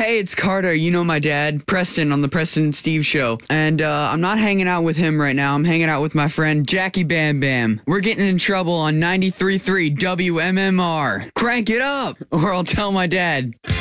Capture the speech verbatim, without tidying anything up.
Hey, it's Carter. You know my dad, Preston, on the Preston and Steve show. And uh, I'm not hanging out with him right now. I'm hanging out with my friend Jackie Bam Bam. We're getting in trouble on ninety-three point three W M M R. Crank it up, or I'll tell my dad.